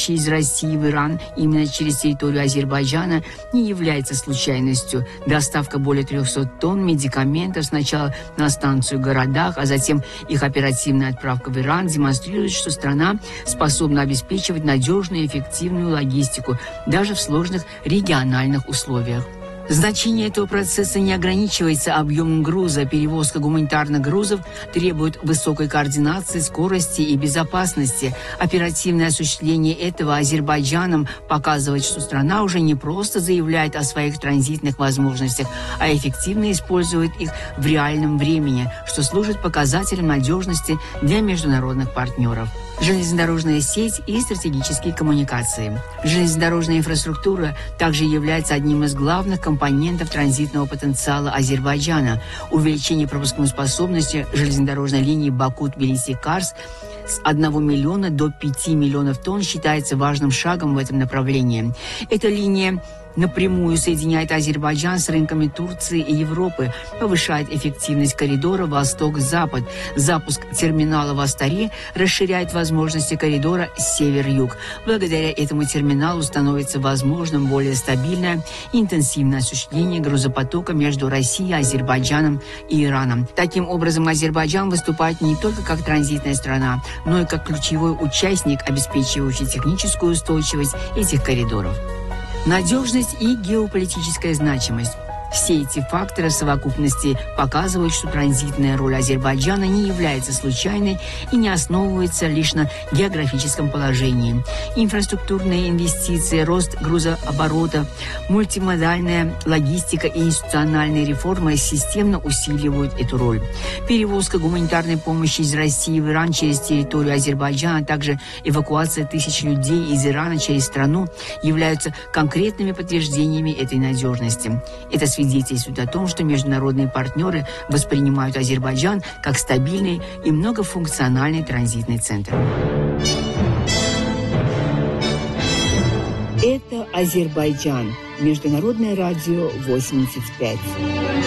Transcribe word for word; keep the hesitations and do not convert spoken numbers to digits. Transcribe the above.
помощи из России в Иран именно через территорию Азербайджана не является случайностью. Доставка более трехсот тонн медикаментов сначала на станцию в городах, а затем их оперативная отправка в Иран демонстрирует, что страна способна обеспечивать надежную и эффективную логистику даже в сложных региональных условиях. Значение этого процесса не ограничивается объемом груза. Перевозка гуманитарных грузов требует высокой координации, скорости и безопасности. Оперативное осуществление этого Азербайджаном показывает, что страна уже не просто заявляет о своих транзитных возможностях, а эффективно использует их в реальном времени, что служит показателем надежности для международных партнеров. Железнодорожная сеть и стратегические коммуникации. Железнодорожная инфраструктура также является одним из главных компонентов транзитного потенциала Азербайджана. Увеличение пропускной способности железнодорожной линии Баку-Тбилиси-Карс с одного миллиона до пяти миллионов тонн считается важным шагом в этом направлении. Эта линия напрямую соединяет Азербайджан с рынками Турции и Европы, повышает эффективность коридора восток-запад. Запуск терминала в Астаре расширяет возможности коридора север-юг. Благодаря этому терминалу становится возможным более стабильное и интенсивное осуществление грузопотока между Россией, Азербайджаном и Ираном. Таким образом, Азербайджан выступает не только как транзитная страна, но и как ключевой участник, обеспечивающий техническую устойчивость этих коридоров. Надежность и геополитическая значимость. Все эти факторы в совокупности показывают, что транзитная роль Азербайджана не является случайной и не основывается лишь на географическом положении. Инфраструктурные инвестиции, рост грузооборота, мультимодальная логистика и институциональные реформы системно усиливают эту роль. Перевозка гуманитарной помощи из России в Иран через территорию Азербайджана, а также эвакуация тысяч людей из Ирана через страну являются конкретными подтверждениями этой надежности. Это свидетельствует о том, что международные партнеры воспринимают Азербайджан как стабильный и многофункциональный транзитный центр. Это Азербайджан. Международное радио восемьдесят пять.